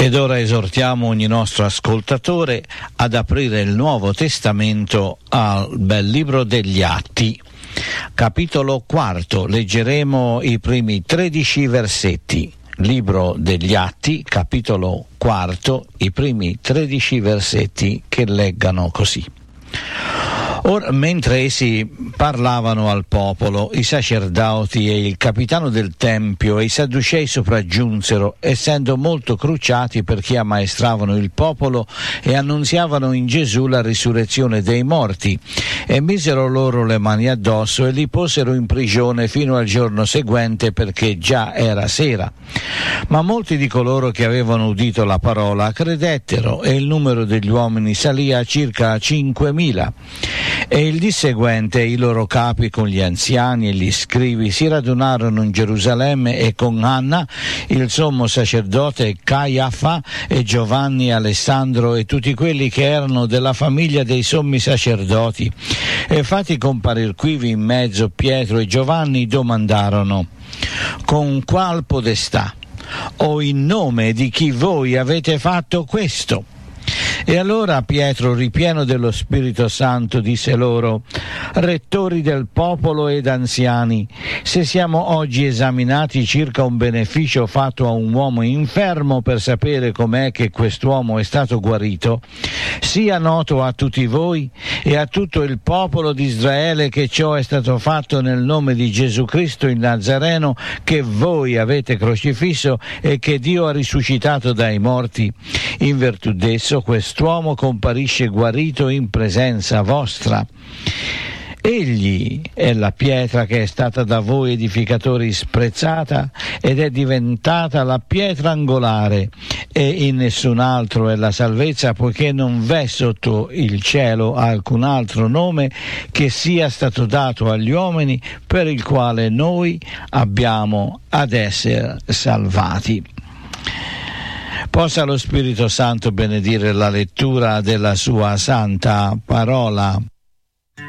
Ed ora esortiamo ogni nostro ascoltatore ad aprire il Nuovo Testamento al bel libro degli Atti, capitolo 4. Leggeremo i primi 13 versetti. Libro degli Atti, capitolo 4, i primi 13 versetti che leggano così. Or, mentre essi parlavano al popolo, i sacerdoti e il capitano del tempio e i sadducei sopraggiunsero, essendo molto crucciati perché ammaestravano il popolo e annunziavano in Gesù la risurrezione dei morti, e misero loro le mani addosso e li posero in prigione fino al giorno seguente, perché già era sera. Ma molti di coloro che avevano udito la parola credettero, e il numero degli uomini salì a circa 5.000. E il dì seguente i loro capi con gli anziani e gli scribi si radunarono in Gerusalemme, e con Anna, il sommo sacerdote, Caiafa e Giovanni, Alessandro e tutti quelli che erano della famiglia dei sommi sacerdoti. E fatti comparir quivi in mezzo Pietro e Giovanni, domandarono: con qual podestà o in nome di chi voi avete fatto questo? E allora Pietro, ripieno dello Spirito Santo, disse loro: rettori del popolo ed anziani, se siamo oggi esaminati circa un beneficio fatto a un uomo infermo per sapere com'è che quest'uomo è stato guarito, sia noto a tutti voi e a tutto il popolo di Israele che ciò è stato fatto nel nome di Gesù Cristo il Nazareno, che voi avete crocifisso e che Dio ha risuscitato dai morti. In virtù d'esso quest'uomo comparisce guarito in presenza vostra. Egli è la pietra che è stata da voi edificatori sprezzata ed è diventata la pietra angolare, e in nessun altro è la salvezza, poiché non v'è sotto il cielo alcun altro nome che sia stato dato agli uomini per il quale noi abbiamo ad essere salvati. Possa lo Spirito Santo benedire la lettura della sua santa parola.